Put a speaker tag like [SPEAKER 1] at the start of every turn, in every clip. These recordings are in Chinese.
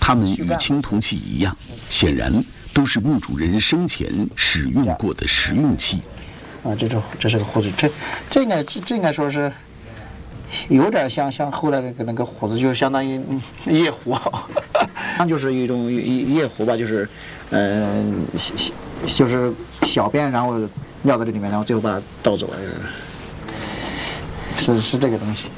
[SPEAKER 1] 它们与青铜器一样，显然都是墓主人生前使用过的实用器。
[SPEAKER 2] 这是个胡子，这应该说是有点像后来那个胡子，就相当于夜壶，它就是一种夜壶吧，就是就是小便然后尿到这里面，然后最后把它倒走了，是这个东西。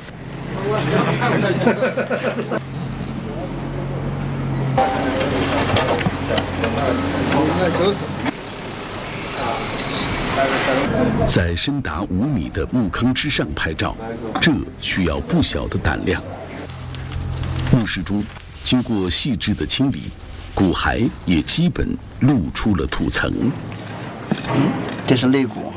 [SPEAKER 1] 在深达5米的墓坑之上拍照，这需要不小的胆量。墓室中经过细致的清理，骨骸也基本露出了土层。
[SPEAKER 2] 这是肋骨。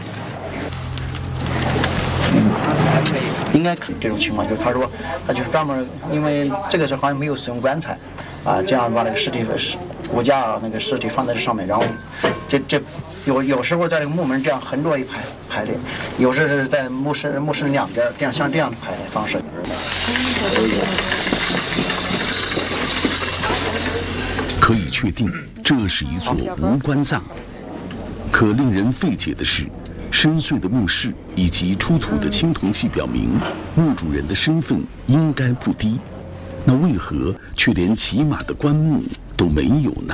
[SPEAKER 2] 应该可这种情况，就是他说他就是专门，因为这个时候好像没有使用棺材，这样把那个骨架那个尸体放在这上面，然后这有时候在这个木门这样横着一排列，有时是在墓室两边这样像这样的排列方式。
[SPEAKER 1] 可以确定，这是一座无棺葬。可令人费解的是，深邃的墓室以及出土的青铜器表明，墓主人的身份应该不低。那为何却连起码的棺木都没有呢？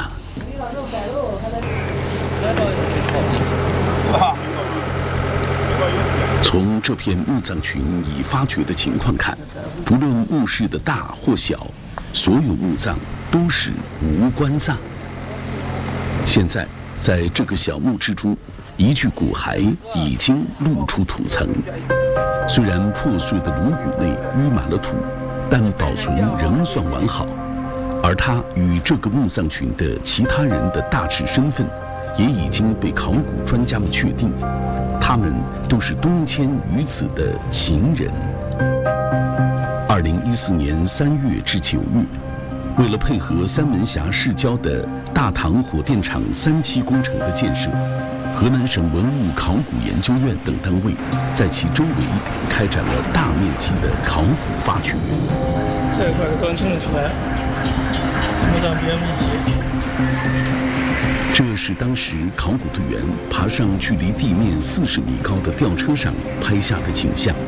[SPEAKER 1] 从这片墓葬群已发掘的情况看，不论墓室的大或小，所有墓葬都是无棺葬。现在，在这个小墓之中，一具骨骸已经露出土层。虽然破碎的颅骨内淤满了土，但保存仍算完好。而他与这个墓葬群的其他人的大致身份，也已经被考古专家们确定，他们都是东迁于此的秦人。2014年3月至9月，为了配合三门峡市郊的大唐火电厂3期工程的建设，河南省文物考古研究院等单位在其周围开展了大面积的考古发掘。
[SPEAKER 3] 这一块刚清理出来，墓葬比较密集。
[SPEAKER 1] 这是当时考古队员爬上距离地面40米高的吊车上拍下的景象。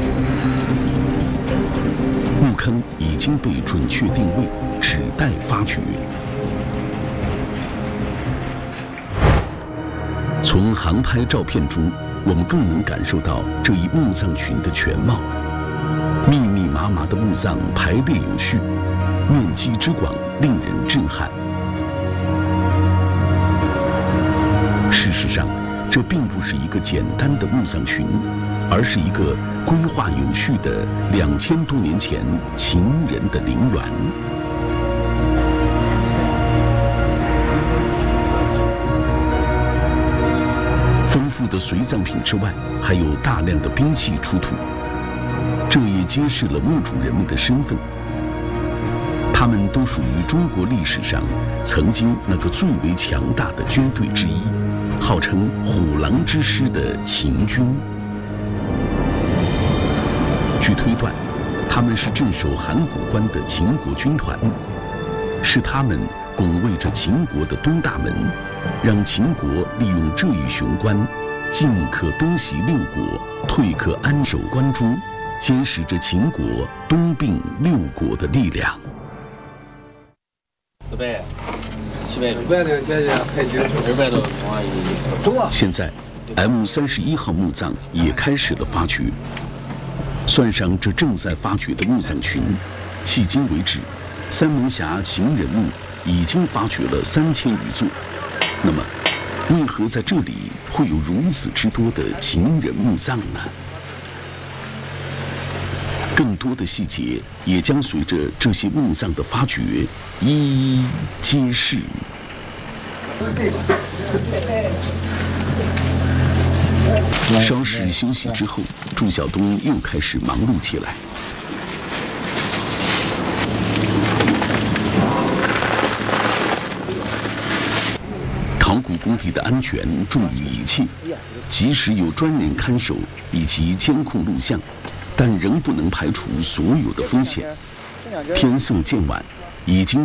[SPEAKER 1] 墓坑已经被准确定位，只待发掘。从航拍照片中，我们更能感受到这一墓葬群的全貌。密密麻麻的墓葬排列有序，面积之广令人震撼。事实上，这并不是一个简单的墓葬群，而是一个规划有序的2000多年前秦人的陵园。丰富的随葬品之外，还有大量的兵器出土，这也揭示了墓主人们的身份。他们都属于中国历史上曾经那个最为强大的军队之一，号称虎狼之师的秦军。据推断，他们是镇守函谷关的秦国军团，是他们拱卫着秦国的东大门，让秦国利用这一雄关，进可东袭6国，退可安守关中，监视着秦国东并6国的力量。现在 M31号墓葬也开始了发掘。算上这正在发掘的墓葬群，迄今为止，三门峡秦人墓已经发掘了3000余座。那么，为何在这里会有如此之多的秦人墓葬呢？更多的细节也将随着这些墓葬的发掘一一揭示。稍事休息之后，祝晓东又开始忙碌起来。考古工地的安全重于一切，即使有专人看守以及监控录像，但仍不能排除所有的风险。天色渐晚，已经